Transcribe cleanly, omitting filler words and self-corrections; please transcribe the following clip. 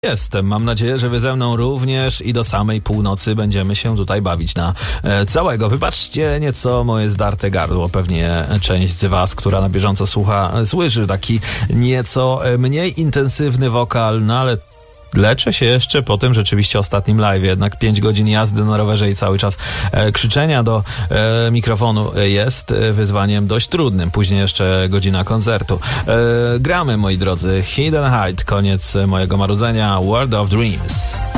Jestem. Mam nadzieję, że wy ze mną również i do samej północy będziemy się tutaj bawić na całego. Wybaczcie nieco moje zdarte gardło. Pewnie część z was, która na bieżąco słucha, słyszy taki nieco mniej intensywny wokal, no ale leczę się jeszcze po tym rzeczywiście ostatnim live. Jednak 5 godzin jazdy na rowerze i cały czas krzyczenia do mikrofonu jest wyzwaniem dość trudnym. Później jeszcze godzina koncertu. Gramy, moi drodzy. Hidden Height, koniec mojego marudzenia. World of Dreams.